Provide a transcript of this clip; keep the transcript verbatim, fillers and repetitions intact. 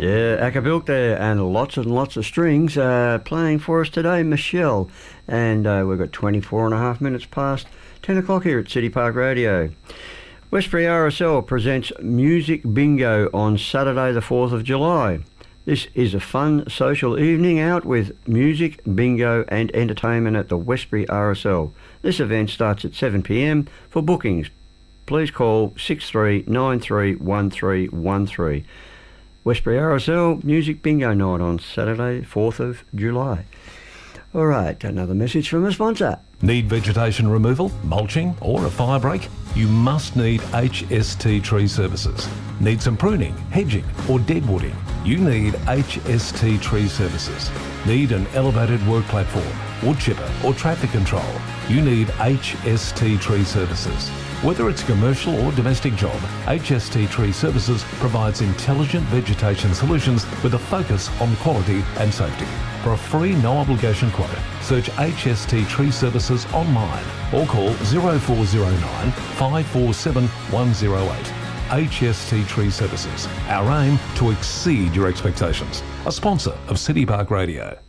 Yeah, Acapulco there, and lots and lots of strings uh, playing for us today, Michelle. And uh, we've got twenty-four and a half minutes past ten o'clock here at City Park Radio. Westbury R S L presents Music Bingo on Saturday the fourth of July. This is a fun social evening out with music, bingo and entertainment at the Westbury R S L. This event starts at seven p m. For bookings, please call six three nine three one three one three. Westbury R S L Music Bingo Night on Saturday, fourth of July. All right, another message from a sponsor. Need vegetation removal, mulching or a fire break? You must need H S T Tree Services. Need some pruning, hedging or deadwooding? You need H S T Tree Services. Need an elevated work platform, wood chipper or traffic control? You need H S T Tree Services. Whether it's a commercial or domestic job, H S T Tree Services provides intelligent vegetation solutions with a focus on quality and safety. For a free no obligation quote, search H S T Tree Services online or call zero four zero nine five four seven one zero eight. H S T Tree Services, our aim to exceed your expectations. A sponsor of City Park Radio.